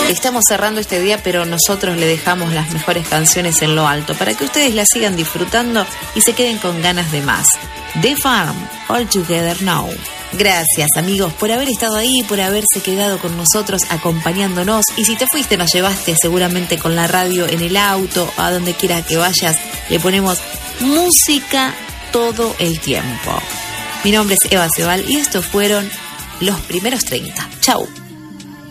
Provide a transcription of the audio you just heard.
Estamos cerrando este día, pero nosotros le dejamos las mejores canciones en lo alto para que ustedes las sigan disfrutando y se queden con ganas de más. The Farm, All Together Now. Gracias, amigos, por haber estado ahí, por haberse quedado con nosotros acompañándonos. Y si te fuiste, nos llevaste seguramente con la radio en el auto, a donde quiera que vayas. Le ponemos música todo el tiempo. Mi nombre es Eva Cebal y estos fueron los primeros 30. Chau.